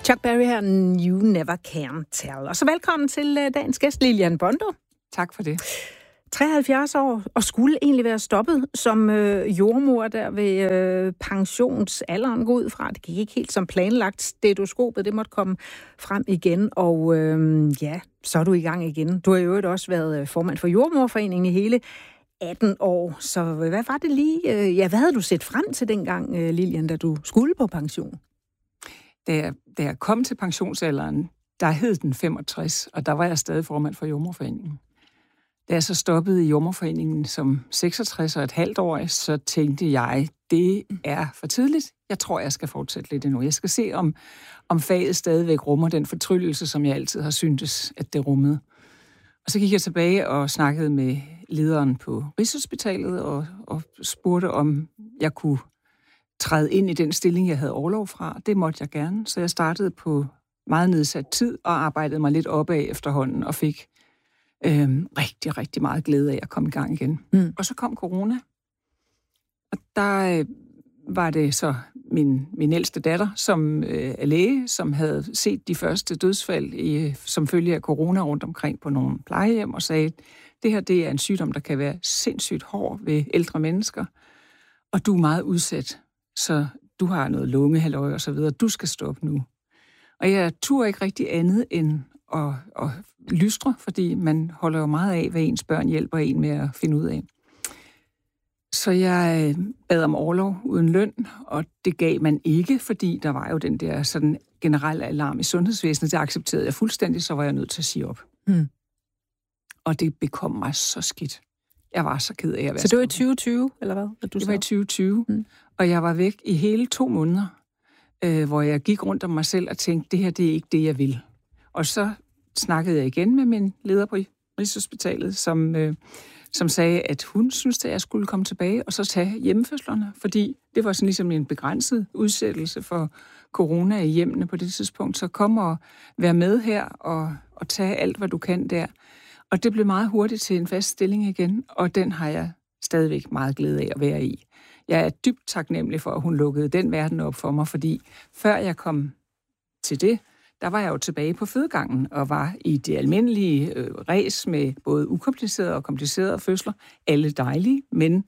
Chuck Berry her, You Never Can Tell. Og så velkommen til dagens gæst, Lilian Bondo. Tak for det. 73 år, og skulle egentlig være stoppet som jordmor der ved pensionsalderen gå ud fra. Det gik ikke helt som planlagt. Stetoskopet, det måtte komme frem igen, og så er du i gang igen. Du har jo også været formand for Jordmorforeningen i hele 18 år. Så hvad var det lige? Hvad havde du set frem til dengang, Lilian, da du skulle på pension? Da jeg kom til pensionsalderen, der hed den 65, og der var jeg stadig formand for Jordmorforeningen. Da jeg så stoppede i Jordmorforeningen som 66,5 år, så tænkte jeg, det er for tidligt. Jeg tror, jeg skal fortsætte lidt endnu. Jeg skal se, om faget stadigvæk rummer den fortryllelse, som jeg altid har syntes, at det rummede. Og så gik jeg tilbage og snakkede med lederen på Rigshospitalet og spurgte, om jeg kunne træde ind i den stilling, jeg havde orlov fra. Det måtte jeg gerne, så jeg startede på meget nedsat tid og arbejdede mig lidt opad efterhånden og fik rigtig, rigtig meget glæde af at komme i gang igen. Og så kom corona, og der var det så min ældste datter, som er læge, som havde set de første dødsfald som følge af corona rundt omkring på nogle plejehjem, og sagde, det her det er en sygdom, der kan være sindssygt hård ved ældre mennesker, og du er meget udsat, så du har noget lungehalløj og så videre, du skal stoppe nu. Og jeg turde ikke rigtig andet end at lystre, fordi man holder jo meget af, hvad ens børn hjælper en med at finde ud af. Så jeg bad om orlov uden løn, og det gav man ikke, fordi der var jo den der sådan generelle alarm i sundhedsvæsenet. Det accepterede jeg fuldstændig, så var jeg nødt til at sige op. Og det bekom mig så skidt. Jeg var så ked af at være. Så det var i 2020, eller hvad? Det var i 2020, og jeg var væk i hele 2 måneder, hvor jeg gik rundt om mig selv og tænkte, det her, det er ikke det, jeg vil. Og så snakkede jeg igen med min leder på Rigshospitalet, som sagde, at hun syntes, at jeg skulle komme tilbage og så tage hjemmefødslerne, fordi det var sådan ligesom en begrænset udsættelse for corona i hjemmene på det tidspunkt. Så kom og vær med her og tage alt, hvad du kan der. Og det blev meget hurtigt til en fast stilling igen, og den har jeg stadigvæk meget glæde af at være i. Jeg er dybt taknemmelig for, at hun lukkede den verden op for mig, fordi før jeg kom til det, der var jeg jo tilbage på fødegangen og var i det almindelige ræs med både ukomplicerede og komplicerede fødsler. Alle dejlige, men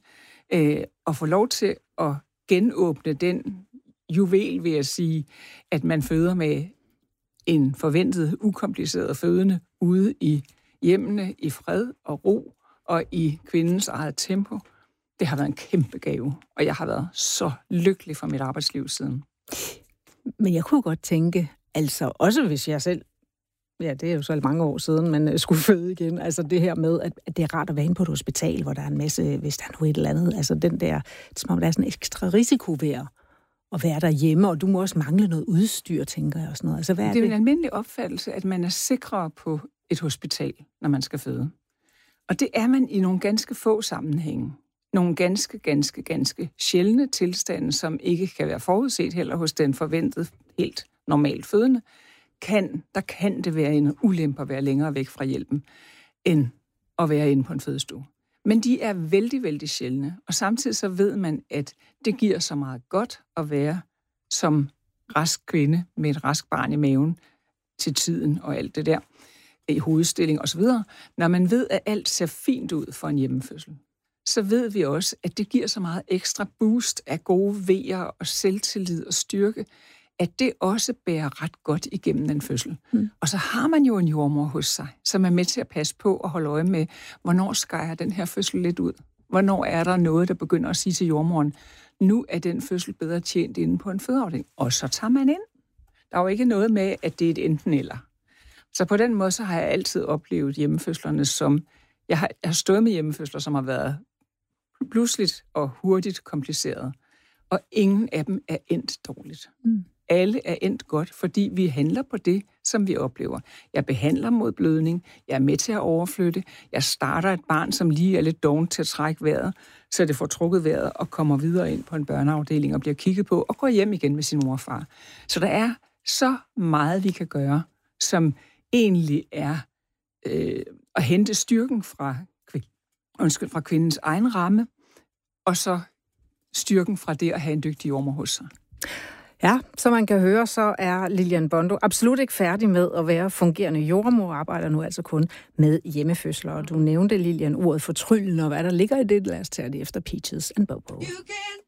at få lov til at genåbne den juvel, vil jeg sige, at man føder med en forventet ukompliceret fødende ude i hjemmene i fred og ro og i kvindens eget tempo. Det har været en kæmpe gave, og jeg har været så lykkelig for mit arbejdsliv siden. Men jeg kunne godt tænke, altså også hvis jeg selv, det er jo så mange år siden, men skulle føde igen, altså det her med, at det er rart at være inde på et hospital, hvor der er en masse, hvis der er noget et eller andet, altså den der, som om der er sådan en ekstra risiko ved at være derhjemme, og du må også mangle noget udstyr, tænker jeg og sådan noget. Altså, hvad er det? Det er en almindelig opfattelse, at man er sikrere på et hospital, når man skal føde. Og det er man i nogle ganske få sammenhænge. Nogle ganske sjældne tilstande, som ikke kan være forudset heller hos den forventede helt normalt fødende, der kan det være en ulempe at være længere væk fra hjælpen, end at være inde på en fødestue. Men de er vældig, vældig sjældne, og samtidig så ved man, at det giver så meget godt at være som rask kvinde med et rask barn i maven til tiden og alt det der, i hovedstilling osv. Når man ved, at alt ser fint ud for en hjemmefødsel, så ved vi også, at det giver så meget ekstra boost af gode vejer og selvtillid og styrke, at det også bærer ret godt igennem en fødsel. Og så har man jo en jordmor hos sig, som er med til at passe på og holde øje med, hvornår skærer den her fødsel lidt ud? Hvornår er der noget, der begynder at sige til jordmoren, nu er den fødsel bedre tjent inde på en fødeafdeling. Og så tager man ind. Der er jo ikke noget med, at det er et enten eller. Så på den måde, så har jeg altid oplevet hjemmefødslerne som, jeg har stået med hjemmefødsler, som har været pludseligt og hurtigt kompliceret. Og ingen af dem er endt dårligt. Alle er endt godt, fordi vi handler på det, som vi oplever. Jeg behandler mod blødning, jeg er med til at overflytte, jeg starter et barn, som lige er lidt dovent til at trække vejret, så det får trukket vejret og kommer videre ind på en børneafdeling og bliver kigget på og går hjem igen med sin mor og far. Så der er så meget, vi kan gøre, som egentlig er at hente styrken fra kvindens egen ramme, og så styrken fra det at have en dygtig jordmor hos sig. Ja, som man kan høre, så er Lilian Bondo absolut ikke færdig med at være fungerende jordemor, og arbejder nu altså kun med hjemmefødsler. Og du nævnte, Lilian, ordet fortryllende, og hvad der ligger i det. Lad os tage det efter Peaches and Bobo.